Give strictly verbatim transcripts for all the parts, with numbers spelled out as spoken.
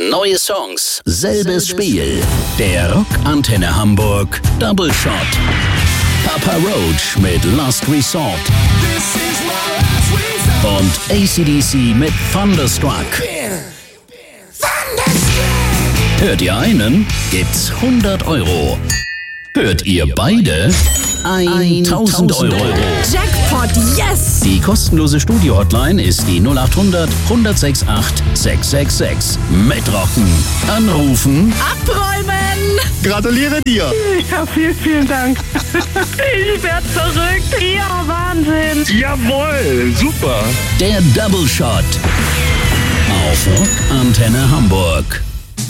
Neue Songs, selbes Spiel. Der Rock Antenne Hamburg Double Shot. Papa Roach mit Last Resort. Und A C D C mit Thunderstruck. Hört ihr einen, gibt's hundert Euro. Hört ihr beide, tausend Euro. Jackpot, yes! Die kostenlose Studio-Hotline ist die null acht hundert, hundertsechs acht, sechs sechs sechs. Mitrocken. Anrufen. Abräumen! Gratuliere dir! Ja, vielen, vielen Dank. Ich werd verrückt. Ja, Wahnsinn. Jawohl, super. Der Double Shot. Auf Rock Antenne Hamburg.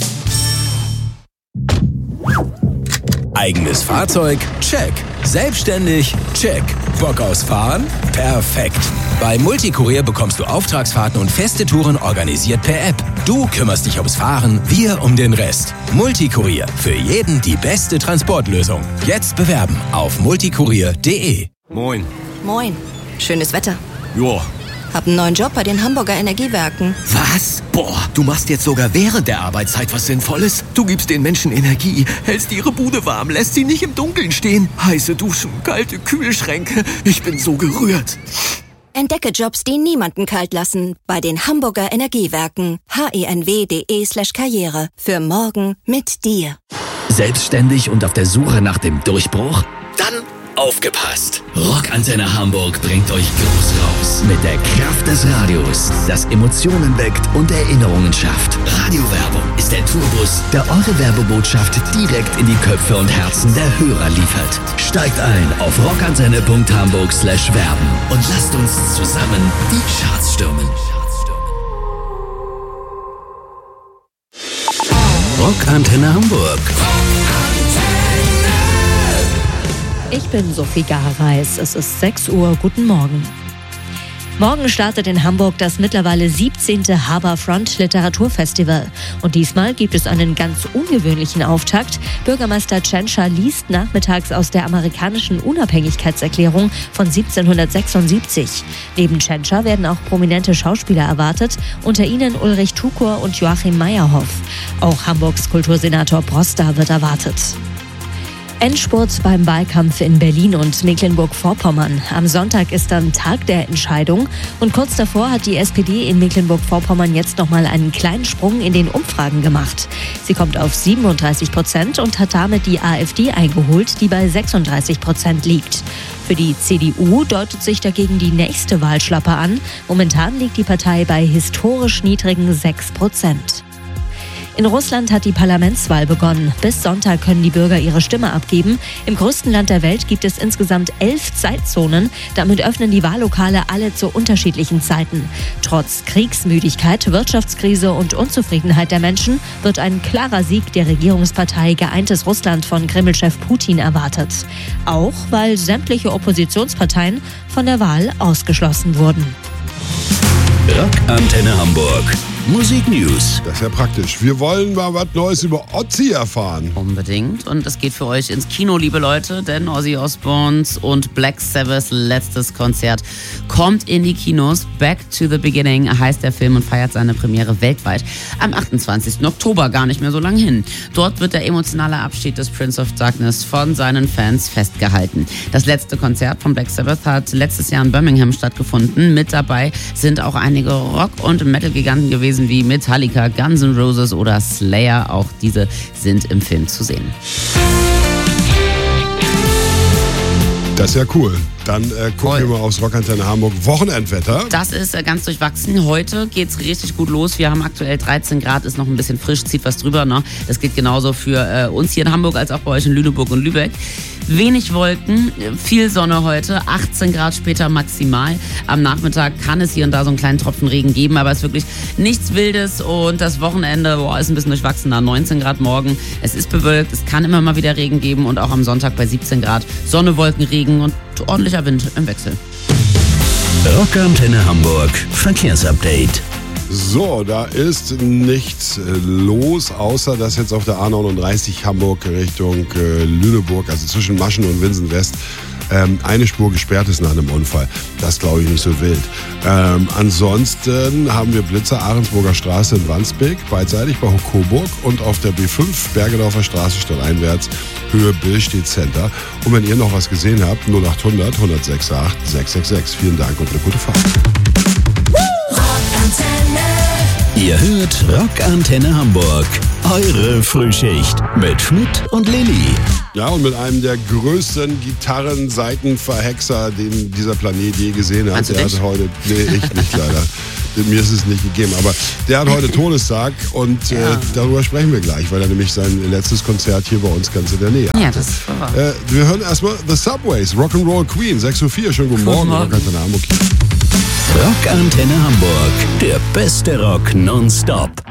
Eigenes Fahrzeug? Check. Selbstständig? Check. Bock aufs Fahren? Perfekt. Bei Multicurier bekommst du Auftragsfahrten und feste Touren organisiert per App. Du kümmerst dich ums Fahren, wir um den Rest. Multicurier. Für jeden die beste Transportlösung. Jetzt bewerben auf multicurier punkt de. Moin. Moin. Schönes Wetter. Joa. Hab einen neuen Job bei den Hamburger Energiewerken. Was? Boah, du machst jetzt sogar während der Arbeitszeit was Sinnvolles. Du gibst den Menschen Energie, hältst ihre Bude warm, lässt sie nicht im Dunkeln stehen. Heiße Duschen, kalte Kühlschränke. Ich bin so gerührt. Entdecke Jobs, die niemanden kalt lassen. Bei den Hamburger Energiewerken. henw.de slash karriere. Für morgen mit dir. Selbstständig und auf der Suche nach dem Durchbruch? Dann aufgepasst! Rock Antenne Hamburg bringt euch groß raus. Mit der Kraft des Radios, das Emotionen weckt und Erinnerungen schafft. Radiowerbung ist der Tourbus, der eure Werbebotschaft direkt in die Köpfe und Herzen der Hörer liefert. Steigt ein auf rockantenne punkt hamburg slash werben und lasst uns zusammen die Charts stürmen. Rock Antenne Hamburg. Ich bin Sophie Gareis. Es ist sechs Uhr. Guten Morgen. Morgen startet in Hamburg das mittlerweile siebzehnte Harbourfront Literaturfestival. Und diesmal gibt es einen ganz ungewöhnlichen Auftakt. Bürgermeister Tschentscher liest nachmittags aus der amerikanischen Unabhängigkeitserklärung von siebzehnhundertsechsundsiebzig. Neben Tschentscher werden auch prominente Schauspieler erwartet, unter ihnen Ulrich Tukur und Joachim Meyerhoff. Auch Hamburgs Kultursenator Broster wird erwartet. Endspurt beim Wahlkampf in Berlin und Mecklenburg-Vorpommern. Am Sonntag ist dann Tag der Entscheidung und kurz davor hat die S P D in Mecklenburg-Vorpommern jetzt nochmal einen kleinen Sprung in den Umfragen gemacht. Sie kommt auf siebenunddreißig Prozent und hat damit die AfD eingeholt, die bei sechsunddreißig Prozent liegt. Für die C D U deutet sich dagegen die nächste Wahlschlappe an. Momentan liegt die Partei bei historisch niedrigen sechs Prozent. In Russland hat die Parlamentswahl begonnen. Bis Sonntag können die Bürger ihre Stimme abgeben. Im größten Land der Welt gibt es insgesamt elf Zeitzonen. Damit öffnen die Wahllokale alle zu unterschiedlichen Zeiten. Trotz Kriegsmüdigkeit, Wirtschaftskrise und Unzufriedenheit der Menschen wird ein klarer Sieg der Regierungspartei Geeintes Russland von Kreml-Chef Putin erwartet. Auch weil sämtliche Oppositionsparteien von der Wahl ausgeschlossen wurden. Rock Antenne Hamburg. Musik News. Das ist ja praktisch. Wir wollen mal was Neues über Ozzy erfahren. Unbedingt. Und es geht für euch ins Kino, liebe Leute, denn Ozzy Osbournes und Black Sabbaths letztes Konzert kommt in die Kinos. Back to the Beginning heißt der Film und feiert seine Premiere weltweit am achtundzwanzigsten Oktober, gar nicht mehr so lang hin. Dort wird der emotionale Abschied des Prince of Darkness von seinen Fans festgehalten. Das letzte Konzert von Black Sabbath hat letztes Jahr in Birmingham stattgefunden. Mit dabei sind auch einige Rock- und Metal-Giganten gewesen, wie Metallica, Guns N' Roses oder Slayer. Auch diese sind im Film zu sehen. Das ist ja cool. Dann äh, gucken wir mal aufs Rockantenne Hamburg Wochenendwetter. Das ist äh, ganz durchwachsen. Heute geht's richtig gut los. Wir haben aktuell dreizehn Grad, ist noch ein bisschen frisch, zieht was drüber. Ne? Das geht genauso für äh, uns hier in Hamburg als auch bei euch in Lüneburg und Lübeck. Wenig Wolken, viel Sonne heute, achtzehn Grad später maximal. Am Nachmittag kann es hier und da so einen kleinen Tropfen Regen geben, aber es ist wirklich nichts Wildes und das Wochenende boah, ist ein bisschen durchwachsener. neunzehn Grad morgen, es ist bewölkt, es kann immer mal wieder Regen geben und auch am Sonntag bei siebzehn Grad Sonne, Wolken, Regen und ordentlicher Wind im Wechsel. Rock Antenne Hamburg Verkehrsupdate. So, da ist nichts los, außer dass jetzt auf der A neununddreißig Hamburg Richtung äh, Lüneburg, also zwischen Maschen und Winsen West, ähm, eine Spur gesperrt ist nach einem Unfall. Das glaube ich nicht so wild. Ähm, ansonsten haben wir Blitzer Ahrensburger Straße in Wandsbek, beidseitig bei Coburg und auf der B fünf Bergedorfer Straße stadteinwärts Höhe Billstedt Center. Und wenn ihr noch was gesehen habt, null achthundert, hundertsechsundachtzig, sechshundertsechsundsechzig. Vielen Dank und eine gute Fahrt. Ihr hört Rockantenne Hamburg. Eure Frühschicht mit Schmidt und Lilly. Ja, und mit einem der größten Gitarren-Seitenverhexer, den dieser Planet je gesehen hat. Der hat heute, nee, ich nicht leider. Mir ist es nicht gegeben, aber der hat heute Todestag und ja. äh, darüber sprechen wir gleich, weil er nämlich sein letztes Konzert hier bei uns ganz in der Nähe hat. Ja, das ist wahr. Äh, wir hören erstmal The Subways, Rock'n'Roll Queen, sechs Uhr vier. Schönen guten, guten Morgen, Morgen. Rockantenne Hamburg. Rockantenne Hamburg, der beste Rock nonstop.